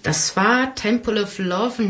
Das war Temple of Love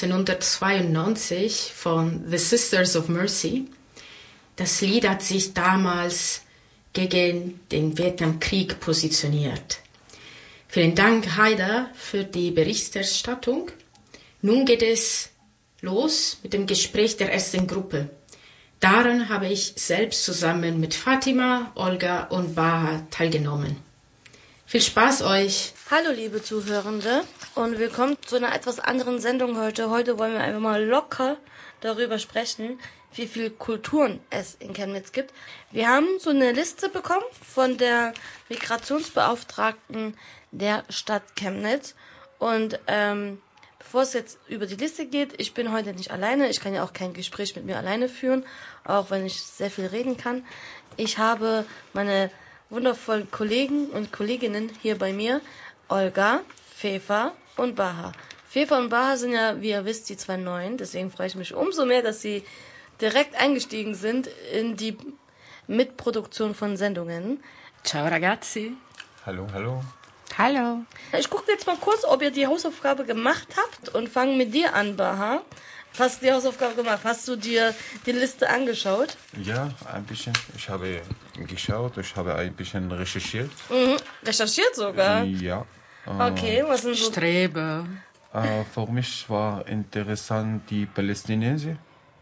1992 von The Sisters of Mercy. Das Lied hat sich damals gegen den Vietnamkrieg positioniert. Vielen Dank, Haider, für die Berichterstattung. Nun geht es los mit dem Gespräch der ersten Gruppe. Daran habe ich selbst zusammen mit Fatima, Olga und Baha teilgenommen. Viel Spaß euch! Hallo liebe Zuhörende und willkommen zu einer etwas anderen Sendung heute. Heute wollen wir einfach mal locker darüber sprechen, wie viele Kulturen es in Chemnitz gibt. Wir haben so eine Liste bekommen von der Migrationsbeauftragten der Stadt Chemnitz. Und bevor es jetzt über die Liste geht, ich bin heute nicht alleine. Ich kann ja auch kein Gespräch mit mir alleine führen, auch wenn ich sehr viel reden kann. Ich habe meine wundervollen Kollegen und Kolleginnen hier bei mir, Olga, Fefa und Baha. Fefa und Baha sind ja, wie ihr wisst, die zwei Neuen. Deswegen freue ich mich umso mehr, dass sie direkt eingestiegen sind in die Mitproduktion von Sendungen. Ciao ragazzi. Hallo, hallo. Hallo. Ich gucke jetzt mal kurz, ob ihr die Hausaufgabe gemacht habt und fange mit dir an, Baha. Hast du die Hausaufgabe gemacht? Hast du dir die Liste angeschaut? Ja, ein bisschen. Ich habe geschaut, ich habe ein bisschen recherchiert. Recherchiert sogar? Ja. Okay, was sind so... Strebe. Für mich war interessant die Palästinenser.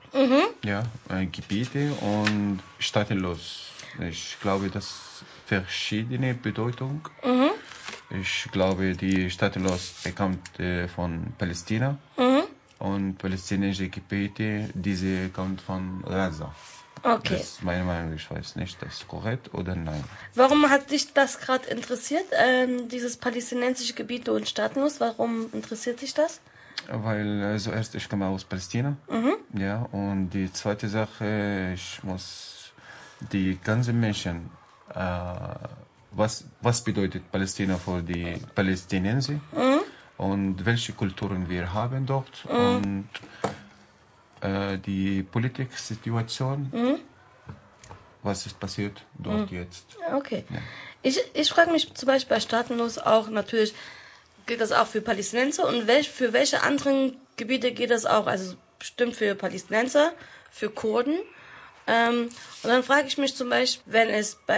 Ja, Gebiete und staatenlos. Ich glaube, das verschiedene Bedeutung. Ich glaube, die staatenlos bekommt von Palästina. Und palästinensische Gebiete, diese kommt von Gaza. Okay. Das ist meine Meinung, ich weiß nicht, das ist korrekt oder nein. Warum hat dich das gerade interessiert, dieses palästinensische Gebiete und staatenlos? Warum interessiert dich das? Weil zuerst, ich komme aus Palästina. Ja, und die zweite Sache, ich muss die ganzen Menschen, was bedeutet Palästina für die Palästinenser? Und welche Kulturen wir haben dort und die Politik-Situation, was ist passiert dort jetzt. Okay. Ja. Ich frage mich zum Beispiel bei Staatenlos auch, natürlich gilt das auch für Palästinenser und für welche anderen Gebiete geht das auch? Also bestimmt für Palästinenser, für Kurden. Und dann frage ich mich zum Beispiel, wenn es bei